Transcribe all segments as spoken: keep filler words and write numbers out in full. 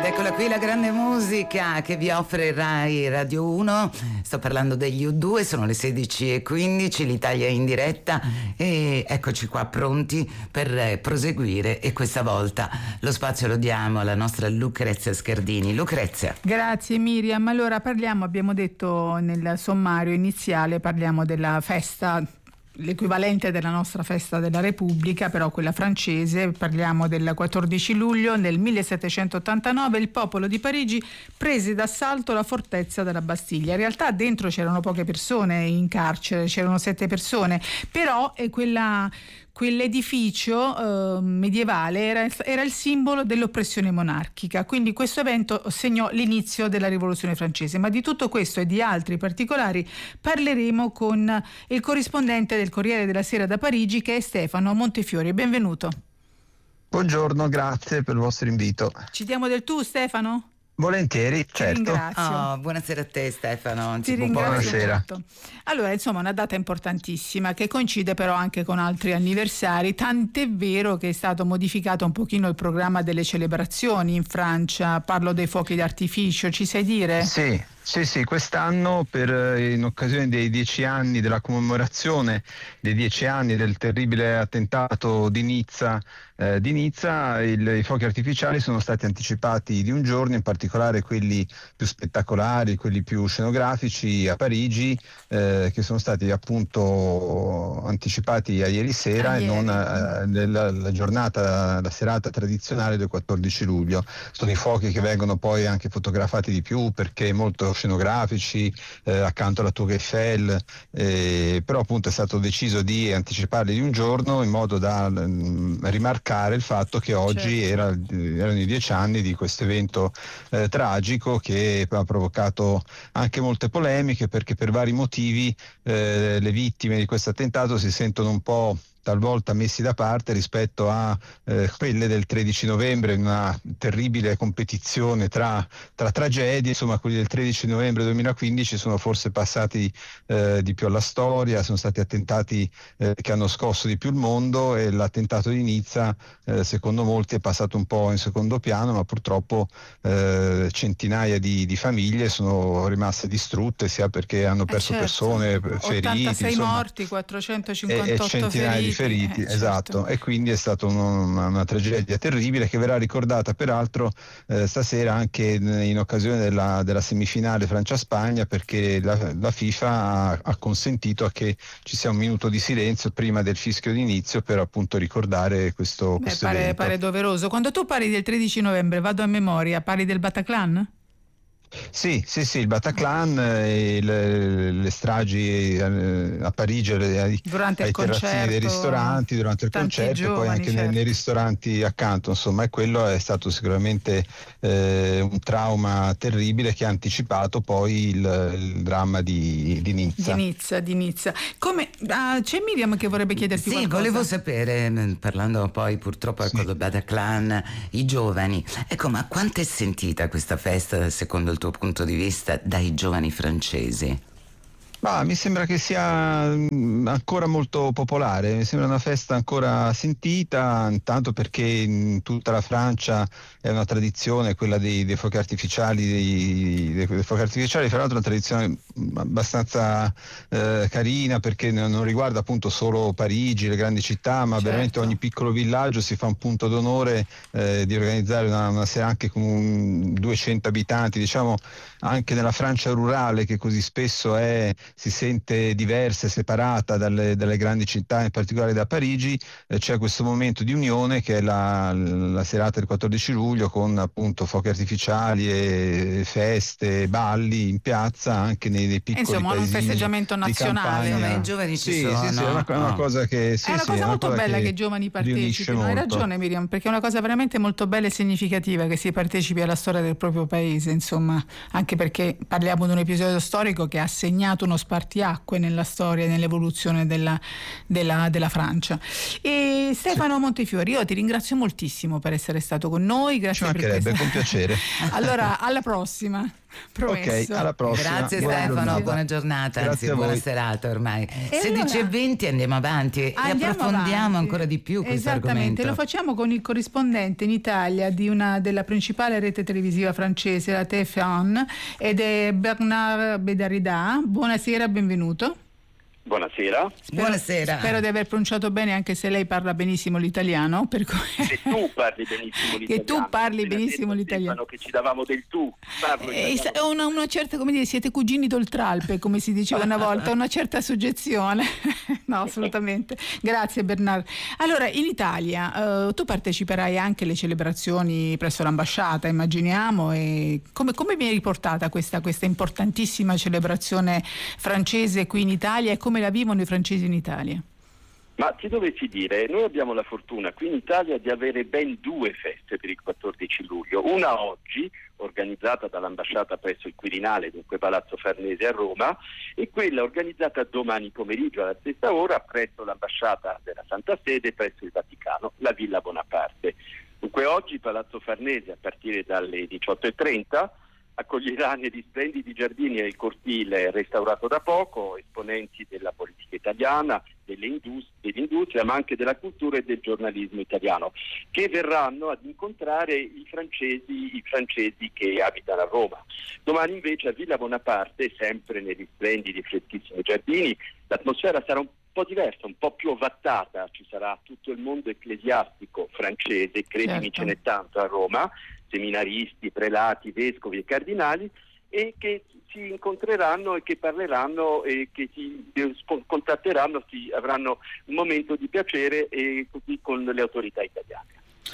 Ed eccola qui la grande musica che vi offre Rai Radio uno. Sto parlando degli U due, sono le sedici e quindici, l'Italia è in diretta e eccoci qua pronti per proseguire, e questa volta lo spazio lo diamo alla nostra Lucrezia Scardini. Lucrezia. Grazie Miriam. Allora parliamo, abbiamo detto nel sommario iniziale, parliamo della festa, l'equivalente della nostra festa della Repubblica, però quella francese. Parliamo del quattordici luglio nel millesettecentottantanove. Il popolo di Parigi prese d'assalto la fortezza della Bastiglia. In realtà dentro c'erano poche persone in carcere, c'erano sette persone, però è quella Quell'edificio eh, medievale era, era il simbolo dell'oppressione monarchica, quindi questo evento segnò l'inizio della Rivoluzione francese. Ma di tutto questo e di altri particolari parleremo con il corrispondente del Corriere della Sera da Parigi, che è Stefano Montefiore. Benvenuto. Buongiorno, grazie per il vostro invito. Ci diamo del tu, Stefano? Volentieri, certo. Ti ringrazio. Oh, buonasera a te Stefano. Ti ringrazio Buonasera. molto. Allora, insomma, una data importantissima che coincide però anche con altri anniversari, tant'è vero che è stato modificato un pochino il programma delle celebrazioni in Francia. Parlo dei fuochi d'artificio, ci sai dire? Sì, sì, sì, quest'anno per, in occasione dei dieci anni della commemorazione dei dieci anni del terribile attentato di Nizza, eh, di Nizza il, i fuochi artificiali sono stati anticipati di un giorno, in particolare quelli più spettacolari, quelli più scenografici a Parigi, eh, che sono stati appunto anticipati a ieri sera a e ieri. non eh, nella la giornata, la serata tradizionale del quattordici luglio. Sono i fuochi che vengono poi anche fotografati di più perché molto scenografici, eh, accanto alla Tour Eiffel, eh, però appunto è stato deciso di anticiparli di un giorno in modo da mh, rimarcare il fatto che oggi Certo. era, erano i dieci anni di questo evento eh, tragico che ha provocato anche molte polemiche, perché per vari motivi eh, le vittime di questo attentato si sentono un po' talvolta messi da parte rispetto a eh, quelle del tredici novembre, una terribile competizione tra, tra tragedie. Insomma, quelli del tredici novembre duemilaquindici sono forse passati eh, di più alla storia, sono stati attentati eh, che hanno scosso di più il mondo, e l'attentato di Nizza eh, secondo molti è passato un po' in secondo piano, ma purtroppo eh, centinaia di, di famiglie sono rimaste distrutte, sia perché hanno perso Eh certo. persone feriti, ottantasei insomma, morti, quattrocentocinquantotto e, e centinaia feriti. di feriti, eh, esatto, certo. e quindi è stata una, una tragedia terribile che verrà ricordata peraltro eh, stasera anche in, in occasione della, della semifinale Francia-Spagna, perché la, la FIFA ha, ha consentito a che ci sia un minuto di silenzio prima del fischio d'inizio per appunto ricordare questo, Beh, questo pare, evento. pare doveroso. Quando tu parli del tredici novembre, vado a memoria, parli del Bataclan? Sì, sì, sì, il Bataclan, eh, le, le stragi eh, a Parigi, alle, ai, Durante ai il terrazzini concerto, dei ristoranti, durante il tanti concerto, e poi giovani, anche nei, certo. nei ristoranti accanto, insomma, e quello è stato sicuramente eh, un trauma terribile che ha anticipato poi il, il dramma di, di Nizza. Di Nizza, di Nizza. Come, ah, c'è Miriam che vorrebbe chiederti Sì, qualcosa? volevo sapere, mh, parlando poi purtroppo Sì. ecco, del Bataclan, i giovani, ecco, ma quanto è sentita questa festa secondo il tuo punto di vista dai giovani francesi? Ma mi sembra che sia mh, ancora molto popolare, mi sembra una festa ancora sentita, intanto perché in tutta la Francia è una tradizione quella dei, dei fuochi artificiali, dei, dei, dei fuochi artificiali, fra l'altro una tradizione abbastanza eh, carina, perché non riguarda appunto solo Parigi, le grandi città, ma Certo. veramente ogni piccolo villaggio si fa un punto d'onore eh, di organizzare una, una sera anche con un duecento abitanti, diciamo anche nella Francia rurale, che così spesso è si sente diversa e separata dalle, dalle grandi città, in particolare da Parigi, eh, c'è questo momento di unione che è la, la serata del quattordici luglio, con appunto fuochi artificiali e feste, balli in piazza, anche nei, nei piccoli Insomma, un paesini festeggiamento di nazionale. campagna. Insomma, i giovani ci sì, sono. Sì, sì, è una, è una Oh. cosa che sì, È una sì, cosa è molto cosa bella che, che i giovani riunisce partecipino. Hai molto. ragione Miriam, perché è una cosa veramente molto bella e significativa che si partecipi alla storia del proprio paese, insomma, anche perché parliamo di un episodio storico che ha segnato uno spartiacque nella storia e nell'evoluzione della, della, della Francia. E Stefano Montefiori, io ti ringrazio moltissimo per essere stato con noi. Grazie. Ci mancherebbe, per con piacere. Allora, alla prossima. Promesso. Ok, alla prossima. Grazie buona Stefano, giornata. buona giornata, Grazie anzi a buona voi. serata ormai. E sedici allora, e venti andiamo avanti e andiamo approfondiamo avanti. ancora di più questo Esattamente, argomento. lo facciamo con il corrispondente in Italia di una della principale rete televisiva francese, la T F un, ed è Bernard Bédarida. Buonasera, benvenuto. Buonasera. Spero, Buonasera. Spero di aver pronunciato bene, anche se lei parla benissimo l'italiano. Per cui... Che tu parli benissimo l'italiano. Che tu parli Appena benissimo detto, l'italiano. Stefano, che ci davamo del tu. Parlo Eh, italiano. una, una certa, come dire, siete cugini d'Oltralpe, come si diceva una volta, una certa soggezione. No, assolutamente. Grazie Bernard. Allora, in Italia eh, tu parteciperai anche alle celebrazioni presso l'ambasciata, immaginiamo, e come, come viene riportata questa, questa importantissima celebrazione francese qui in Italia e come la vivono i francesi in Italia? Ma ti dovessi dire, noi abbiamo la fortuna qui in Italia di avere ben due feste per il quattordici luglio. Una oggi, organizzata dall'ambasciata presso il Quirinale, dunque Palazzo Farnese a Roma, e quella organizzata domani pomeriggio alla stessa ora presso l'ambasciata della Santa Sede presso il Vaticano, la Villa Bonaparte. Dunque oggi Palazzo Farnese a partire dalle diciotto e trenta accoglierà negli splendidi giardini e il cortile restaurato da poco esponenti della politica italiana, delle indust- dell'industria, ma anche della cultura e del giornalismo italiano, che verranno ad incontrare i francesi, i francesi che abitano a Roma. Domani invece a Villa Bonaparte, sempre negli splendidi e freschissimi giardini, l'atmosfera sarà un po' diversa, un po' più ovattata. Ci sarà tutto il mondo ecclesiastico francese, credimi, Certo. ce n'è tanto a Roma, seminaristi, prelati, vescovi e cardinali, e che si incontreranno e che parleranno e che si eh, contatteranno, si avranno un momento di piacere e così con le autorità italiane.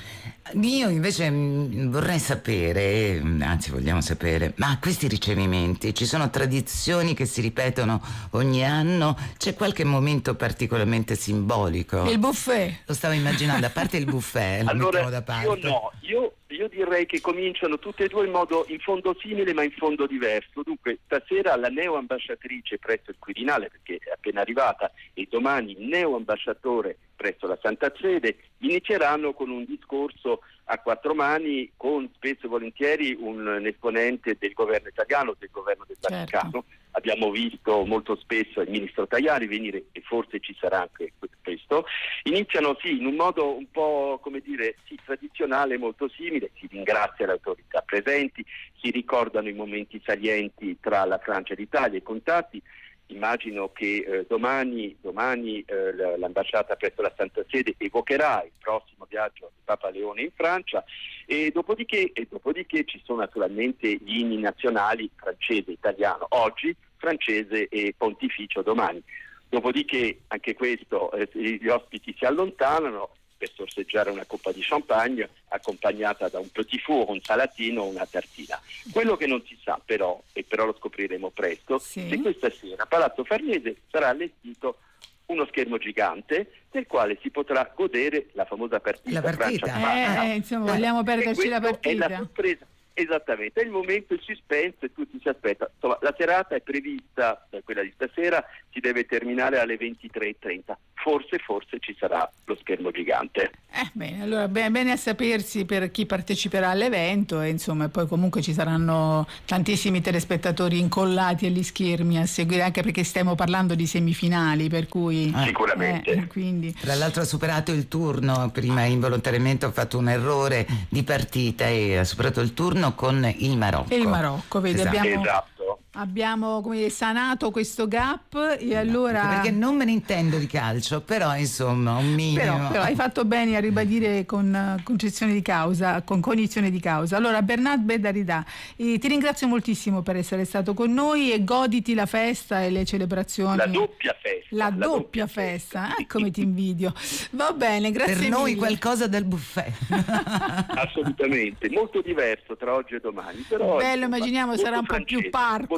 Io invece mh, vorrei sapere, anzi vogliamo sapere, ma questi ricevimenti, ci sono tradizioni che si ripetono ogni anno? C'è qualche momento particolarmente simbolico? Il buffet. Lo stavo immaginando, a parte il buffet, lo Allora, mettiamo da parte. io no, io, io direi che cominciano tutte e due in modo in fondo simile ma in fondo diverso. Dunque, stasera la neoambasciatrice presso il Quirinale, perché è appena arrivata, e domani il neoambasciatore presso la Santa Sede inizieranno con un discorso a quattro mani con spesso e volentieri un, un esponente del governo italiano, del governo del Certo. Vaticano. Abbiamo visto molto spesso il ministro Tajani venire, e forse ci sarà anche questo. Iniziano sì in un modo un po', come dire, sì, tradizionale, molto simile. Si ringrazia le autorità presenti, si ricordano i momenti salienti tra la Francia e l'Italia, i contatti. Immagino che eh, domani, domani eh, l'ambasciata presso la Santa Sede evocherà il prossimo viaggio di Papa Leone in Francia, e dopodiché, e dopodiché ci sono naturalmente gli inni nazionali francese, italiano oggi, francese e pontificio domani. Dopodiché anche questo, eh, gli ospiti si allontanano per sorseggiare una coppa di champagne accompagnata da un petit four, un salatino o una tartina. Quello che non si sa però, e però lo scopriremo presto, Sì. è che questa sera a Palazzo Farnese sarà allestito uno schermo gigante del quale si potrà godere la famosa partita, La partita. Francia-Spagna. Eh, insomma, vogliamo perderci la E questo è partita. la sorpresa. Esattamente, è il momento, il suspense, e tutti si aspettano. Insomma, la serata è prevista, eh, quella di stasera, si deve terminare alle ventitré e trenta. Forse, forse ci sarà lo schermo gigante. Eh, bene, allora bene, bene a sapersi per chi parteciperà all'evento, e insomma poi comunque ci saranno tantissimi telespettatori incollati agli schermi a seguire, anche perché stiamo parlando di semifinali, per cui Ah. Sicuramente. eh, quindi Tra l'altro ha superato il turno, prima involontariamente ho fatto un errore di partita e ha superato il turno con il Marocco. e il Marocco, vedi, Esatto. abbiamo, Esatto. abbiamo come dire, sanato questo gap, e allora Perché non me ne intendo di calcio, però insomma un minimo. Però, però hai fatto bene a ribadire con uh, concessione di causa, con cognizione di causa. Allora, Bernard Bédarida, eh, ti ringrazio moltissimo per essere stato con noi, e goditi la festa e le celebrazioni. La doppia festa. La doppia festa, eh, come ti invidio. Va bene, grazie Per mille. noi qualcosa del buffet. Assolutamente, molto diverso tra oggi e domani. Però, Bello, insomma, immaginiamo molto sarà un po' più francese, parco,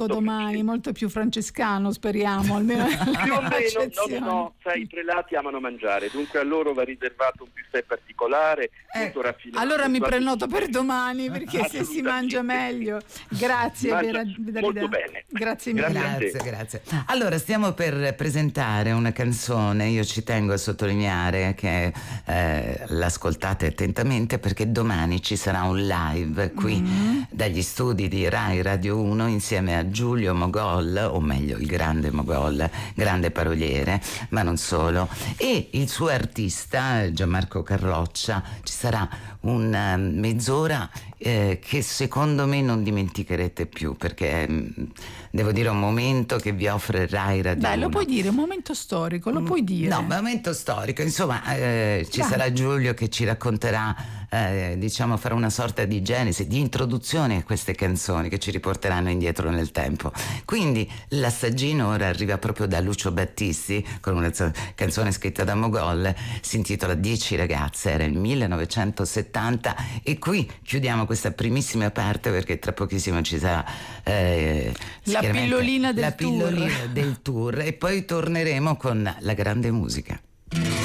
laico domani, molto più francescano, speriamo, almeno. Più o meno, no, no, no, sai, i prelati amano mangiare, dunque a loro va riservato un buffet particolare, eh, molto raffinato. Allora mi prenoto per domani, perché se si mangia meglio. Grazie, mangia Vera, molto bene. Grazie mille. Grazie, grazie. Allora, stiamo per presentare una canzone, io ci tengo a sottolineare che eh, l'ascoltate attentamente, perché domani ci sarà un live qui mm. dagli studi di Rai Radio uno insieme a Giulio Mogol, o meglio il grande Mogol, grande paroliere, ma non solo, e il suo artista Gianmarco Carroccia. Ci sarà una mezz'ora eh, che secondo me non dimenticherete più, perché mh, devo dire un momento che vi offre Rai Radio Beh, uno. lo puoi dire, un momento storico, lo puoi dire. No, momento storico, insomma, eh, ci Dai. sarà Giulio che ci racconterà, eh, diciamo, farà una sorta di genesi, di introduzione a queste canzoni che ci riporteranno indietro nel tempo. Quindi l'assaggino ora arriva proprio da Lucio Battisti con una canzone scritta da Mogol, si intitola Dieci ragazze, era il millenovecentosettanta, e qui chiudiamo questa primissima parte, perché tra pochissimo ci sarà eh, la pillolina del la tour. pillolina del tour, e poi torneremo con la grande musica.